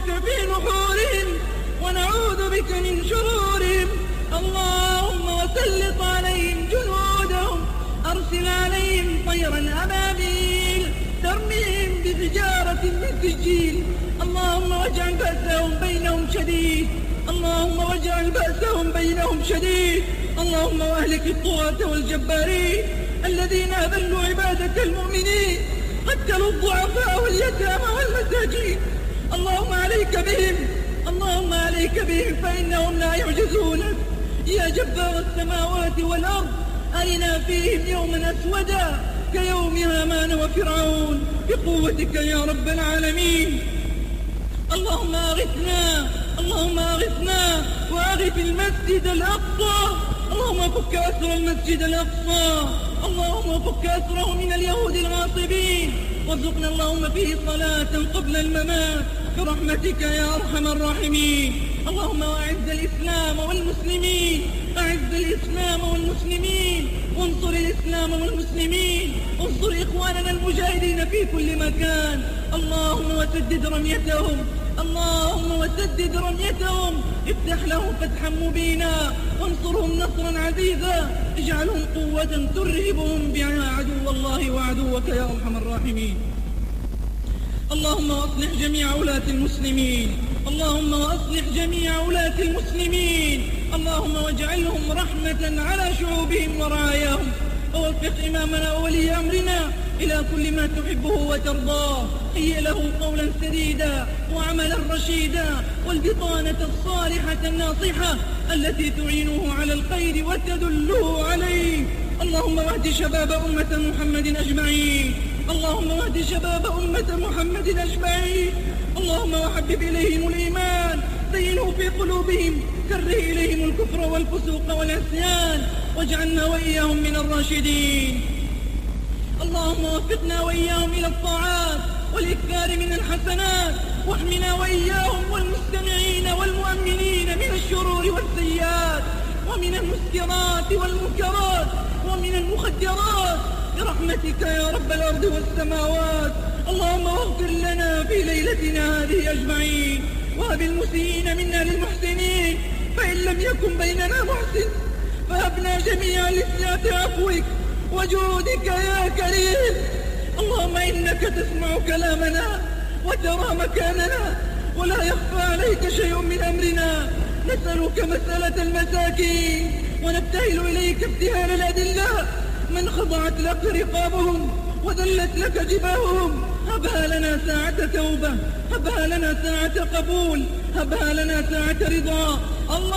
بك في نحورهم ونعوذ بك من شرورهم. اللهم وسلط عليهم جنودهم، أرسل عليهم طيرا أبابيل ترميهم بحجارة من سجيل. اللهم واجعل بأسهم بينهم شديد، اللهم واجعل بأسهم بينهم شديد. اللهم واهلك الطغاة والجبارين الذين أذلوا عبادك المؤمنين، قتلوا الضعفاء واليتامى والمساكين. اللهم عليك بهم، اللهم عليك بهم فإنهم لا يعجزونك. يا جبار السماوات والأرض أرنا فيهم يوما أسودا كيوم هامان وفرعون بقوتك يا رب العالمين. اللهم أغثنا، اللهم أغثنا وأغث المسجد الأقصى. اللهم فك أسر المسجد الأقصى، اللهم فك أسره من اليهود الغاصبين، وارزقنا اللهم فيه صلاة قبل الممات برحمتك يا أرحم الراحمين. اللهم أعز الإسلام والمسلمين، أعز الإسلام والمسلمين، وانصر الإسلام والمسلمين، وانصر إخواننا المجاهدين في كل مكان. اللهم وسدد رميتهم، اللهم وسدد رميتهم، افتح لهم فتحا مبينا، وانصرهم نصرا عزيزا، اجعلهم قوة ترهبهم بها عدو الله وعدوك يا أرحم الراحمين. اللهم أصلح جميع ولاة المسلمين، اللهم وأصلح جميع ولاة المسلمين، اللهم واجعلهم رحمة على شعوبهم ورعاياهم، ووفق إمامنا وولي أمرنا إلى كل ما تحبه وترضاه. هيئ له قولا سديدا وعملا رشيدا والبطانة الصالحة الناصحة التي تعينه على الخير وتدله عليه. اللهم واهد شباب أمة محمد أجمعين، اللهم واهد شباب أمة محمد أجمعين. اللهم وحبب إليهم الإيمان، زينه في قلوبهم، كره إليهم الكفر والفسوق والعصيان، واجعلنا وإياهم من الراشدين. اللهم وفقنا وإياهم إلى الطاعات والإكثار من الحسنات، واحمنا وإياهم والمستمعين والمؤمنين من الشرور والسيئات، ومن المسكرات والمنكرات، ومن المخدرات برحمتك يا رب الأرض والسماوات. اللهم اغفر لنا في ليلتنا هذه أجمعين، وهب المسيئين منا للمحسنين، فإن لم يكن بيننا محسن فهبنا جميعا لسعة عفوك وجودك يا كريم. اللهم إنك تسمع كلامنا وترى مكاننا ولا يخفى عليك شيء من أمرنا. نسألك مسألة المساكين ونبتهل إليك ابتهال الأدلة من خضعت لك رقابهم وذلت لك جباههم. هبها لنا ساعة توبة، هبها لنا ساعة قبول، هبها لنا ساعة رضا.